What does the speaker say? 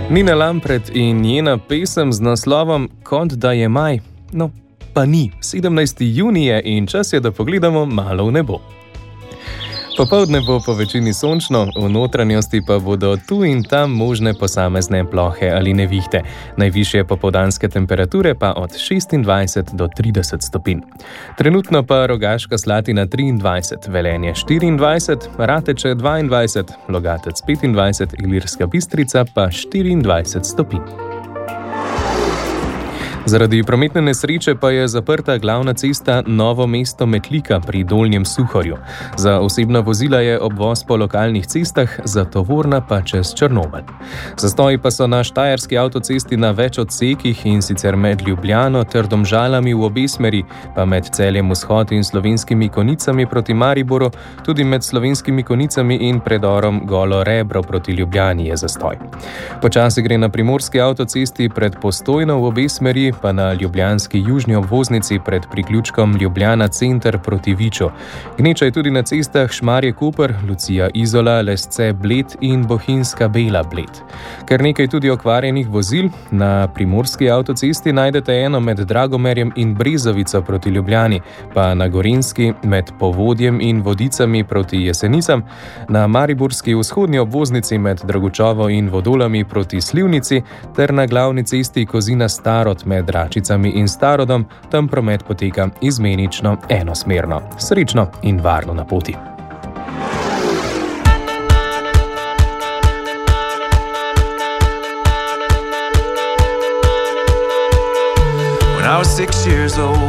Nina Lampret in njena pesem z naslovom Kot da je maj. No, pa ni. 17. junij je in čas je, da pogledamo malo v nebo. Popoldne bo po večini sončno, v notranjosti pa bodo tu in tam možne posamezne plohe ali nevihte. Najvišje popoldanske temperature pa od 26 do 30 stopinj. Trenutno pa Rogaška Slatina 23, Velenje 24, Rateče 22, Logatec 25, Ilirska Bistrica pa 24 stopinj. Zaradi prometne nesreče pa je zaprta glavna cesta Novo mesto-Metlika pri Dolnjem Suhorju. Za osebna vozila je obvoz po lokalnih cestah, za tovorna pa čez Črnomelj. Zastoji pa so na štajerski avtocesti na več odsekih, in sicer med Ljubljano ter Domžalami v obe smeri, pa med Celjem Vzhod in Slovenskimi Konicami proti Mariboru, tudi med Slovenskimi Konicami in predorom Golo Rebro proti Ljubljani je zastoj. Počasi gre na primorski avtocesti pred Postojno v obe smeri, pa na ljubljanski južni obvoznici pred priključkom Ljubljana center proti Viču. Gneča je tudi na cestah Šmarje-Koper, Lucija-Izola, Lesce-Bled in Bohinjska-Bela Bled. Ker nekaj tudi okvarjenih vozil, na primorski avtocesti najdete eno med Dragomerjem in Brezovico proti Ljubljani, pa na Gorenjski med Povodjem in Vodicami proti Jesenicam, na mariborski vzhodni obvoznici med Dragučovo in Vodolami proti Slivnici ter na glavni cesti Kozina-Starod med Račicami in Starodom, tam promet poteka izmenično enosmerno. Srečno in varno na poti. When I was 6 years old